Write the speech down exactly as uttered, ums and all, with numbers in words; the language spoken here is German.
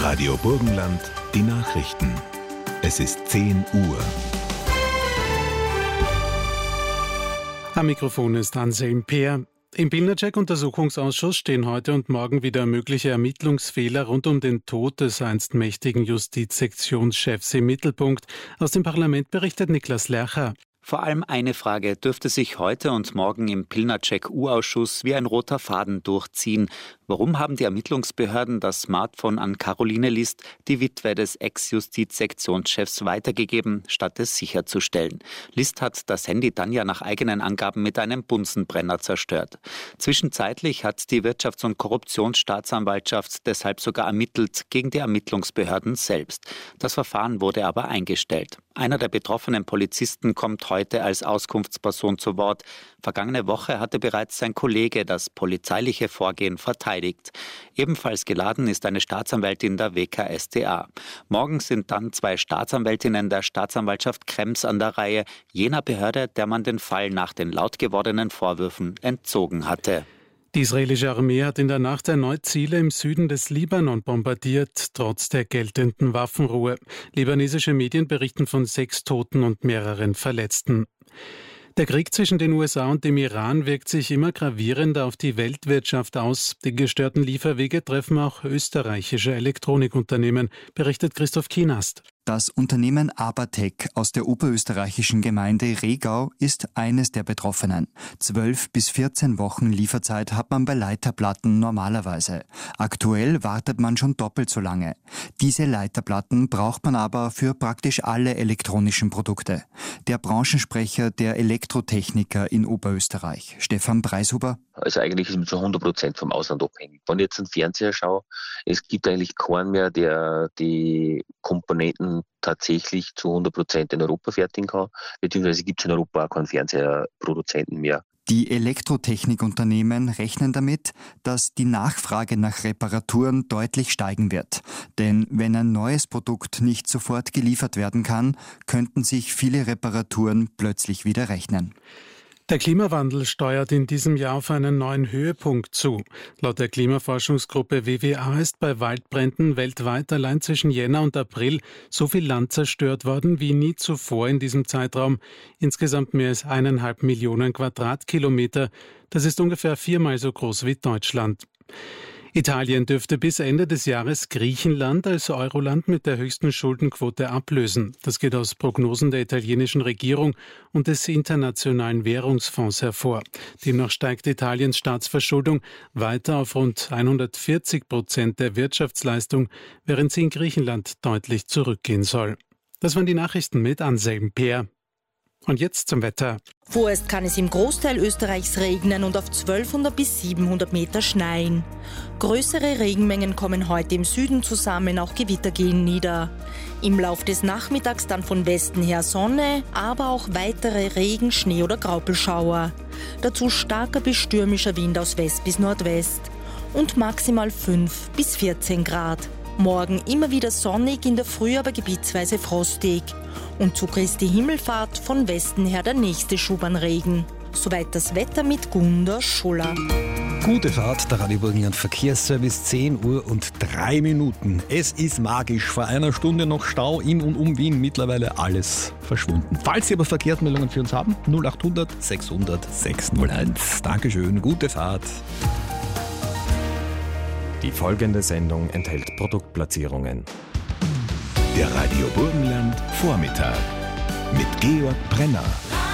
Radio Burgenland, die Nachrichten. Es ist zehn Uhr. Am Mikrofon ist Anselm Peer. Im Pilnacek-Untersuchungsausschuss stehen heute und morgen wieder mögliche Ermittlungsfehler rund um den Tod des einst mächtigen Justizsektionschefs im Mittelpunkt. Aus dem Parlament berichtet Niklas Lercher. Vor allem eine Frage dürfte sich heute und morgen im Pilnacek-U-Ausschuss wie ein roter Faden durchziehen. Warum haben die Ermittlungsbehörden das Smartphone an Caroline List, die Witwe des Ex-Justizsektionschefs, weitergegeben, statt es sicherzustellen? List hat das Handy dann ja nach eigenen Angaben mit einem Bunsenbrenner zerstört. Zwischenzeitlich hat die Wirtschafts- und Korruptionsstaatsanwaltschaft deshalb sogar ermittelt gegen die Ermittlungsbehörden selbst. Das Verfahren wurde aber eingestellt. Einer der betroffenen Polizisten kommt heute als Auskunftsperson zu Wort. Vergangene Woche hatte bereits sein Kollege das polizeiliche Vorgehen verteidigt. Ebenfalls geladen ist eine Staatsanwältin der W K S t A. Morgen sind dann zwei Staatsanwältinnen der Staatsanwaltschaft Krems an der Reihe, jener Behörde, der man den Fall nach den laut gewordenen Vorwürfen entzogen hatte. Die israelische Armee hat in der Nacht erneut Ziele im Süden des Libanon bombardiert, trotz der geltenden Waffenruhe. Libanesische Medien berichten von sechs Toten und mehreren Verletzten. Der Krieg zwischen den U S A und dem Iran wirkt sich immer gravierender auf die Weltwirtschaft aus. Die gestörten Lieferwege treffen auch österreichische Elektronikunternehmen, berichtet Christoph Kienast. Das Unternehmen Abatec aus der oberösterreichischen Gemeinde Regau ist eines der Betroffenen. Zwölf bis vierzehn Wochen Lieferzeit hat man bei Leiterplatten normalerweise. Aktuell wartet man schon doppelt so lange. Diese Leiterplatten braucht man aber für praktisch alle elektronischen Produkte. Der Branchensprecher der Elektrotechniker in Oberösterreich, Stefan Preishuber. Also eigentlich ist man zu hundert Prozent vom Ausland abhängig. Wenn ich jetzt einen Fernseher schaue, es gibt eigentlich keinen mehr, der die Komponenten tatsächlich zu hundert Prozent in Europa fertigen kann, beziehungsweise gibt es in Europa auch keinen Fernseherproduzenten mehr. Die Elektrotechnikunternehmen rechnen damit, dass die Nachfrage nach Reparaturen deutlich steigen wird. Denn wenn ein neues Produkt nicht sofort geliefert werden kann, könnten sich viele Reparaturen plötzlich wieder rechnen. Der Klimawandel steuert in diesem Jahr auf einen neuen Höhepunkt zu. Laut der Klimaforschungsgruppe W W A ist bei Waldbränden weltweit allein zwischen Jänner und April so viel Land zerstört worden wie nie zuvor in diesem Zeitraum. Insgesamt mehr als eineinhalb Millionen Quadratkilometer. Das ist ungefähr viermal so groß wie Deutschland. Italien dürfte bis Ende des Jahres Griechenland als Euroland mit der höchsten Schuldenquote ablösen. Das geht aus Prognosen der italienischen Regierung und des Internationalen Währungsfonds hervor. Demnach steigt Italiens Staatsverschuldung weiter auf rund hundertvierzig Prozent der Wirtschaftsleistung, während sie in Griechenland deutlich zurückgehen soll. Das waren die Nachrichten mit Anselm Peer. Und jetzt zum Wetter. Vorerst kann es im Großteil Österreichs regnen und auf zwölfhundert bis siebenhundert Meter schneien. Größere Regenmengen kommen heute im Süden zusammen, auch Gewitter gehen nieder. Im Lauf des Nachmittags dann von Westen her Sonne, aber auch weitere Regen-, Schnee- oder Graupelschauer. Dazu starker bis stürmischer Wind aus West bis Nordwest. Und maximal fünf bis vierzehn Grad. Morgen immer wieder sonnig, in der Früh aber gebietsweise frostig. Und zu Christi Himmelfahrt von Westen her der nächste Schub an Regen. Soweit das Wetter mit Gunda Schuller. Gute Fahrt, der Radio Burgenland Verkehrsservice, zehn Uhr und drei Minuten. Es ist magisch, vor einer Stunde noch Stau in und um Wien, mittlerweile alles verschwunden. Falls Sie aber Verkehrsmeldungen für uns haben, null acht hundert sechshundert sechshunderteins. Dankeschön, gute Fahrt. Die folgende Sendung enthält Produktplatzierungen. Der Radio Burgenland Vormittag mit Georg Brenner.